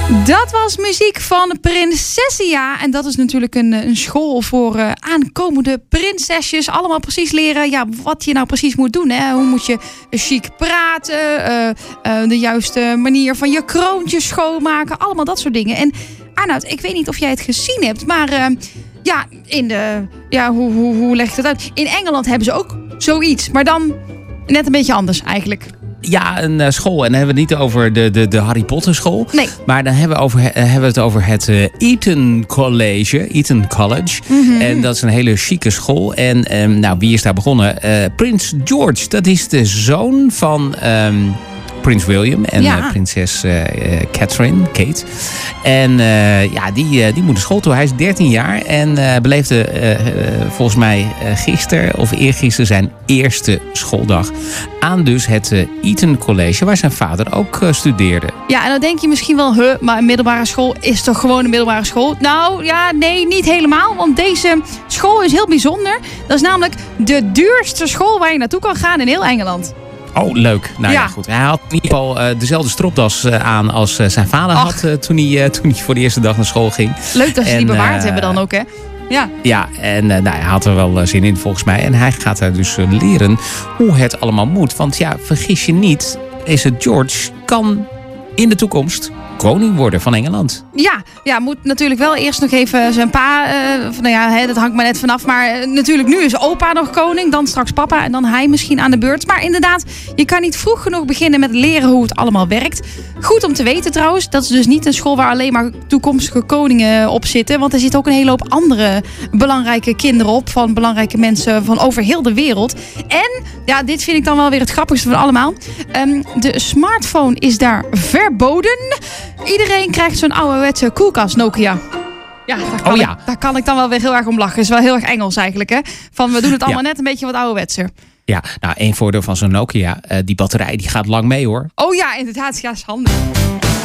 Dat was muziek van Prinsessia. En dat is natuurlijk een school voor aankomende prinsesjes. Allemaal precies leren wat je nou precies moet doen. Hè? Hoe moet je chic praten. De juiste manier van je kroontje schoonmaken. Allemaal dat soort dingen. En Arnoud, ik weet niet of jij het gezien hebt. Maar hoe leg ik het uit? In Engeland hebben ze ook zoiets. Maar dan net een beetje anders eigenlijk. Ja, een school. En dan hebben we het niet over de Harry Potter school. Nee. Maar dan hebben we het over het Eton College. Eton College. Mm-hmm. En dat is een hele chique school. En wie is daar begonnen? Prins George. Dat is de zoon van Prins William en prinses Catherine, Kate. En die moet naar school toe. Hij is 13 jaar en beleefde volgens mij gisteren of eergisteren zijn eerste schooldag aan dus het Eton College, waar zijn vader ook studeerde. Ja, en dan denk je misschien wel, maar een middelbare school is toch gewoon een middelbare school? Nou, ja, nee, niet helemaal. Want deze school is heel bijzonder. Dat is namelijk de duurste school waar je naartoe kan gaan in heel Engeland. Oh, leuk. Nou ja, goed. Hij had in ieder geval dezelfde stropdas aan als zijn vader had toen hij voor de eerste dag naar school ging. Leuk dat ze die bewaard hebben dan ook, hè? Ja, en hij had er wel zin in volgens mij. En hij gaat daar dus leren hoe het allemaal moet. Want ja, vergis je niet, deze George kan in de toekomst koning worden van Engeland. Ja, moet natuurlijk wel eerst nog even zijn pa. Dat hangt maar net vanaf. Maar natuurlijk nu is opa nog koning. Dan straks papa en dan hij misschien aan de beurt. Maar inderdaad, je kan niet vroeg genoeg beginnen met leren hoe het allemaal werkt. Goed om te weten trouwens. Dat is dus niet een school waar alleen maar toekomstige koningen op zitten. Want er zitten ook een hele hoop andere belangrijke kinderen op. Van belangrijke mensen van over heel de wereld. En, ja, dit vind ik dan wel weer het grappigste van allemaal. De smartphone is daar verboden. Iedereen krijgt zo'n ouderwetse koelkast Nokia. Ja, daar kan ik dan wel weer heel erg om lachen. Dat is wel heel erg Engels eigenlijk, hè? Van we doen het allemaal net een beetje wat ouderwetser. Ja, nou, één voordeel van zo'n Nokia. Die batterij die gaat lang mee, hoor. Oh ja, inderdaad. Ja, is handig.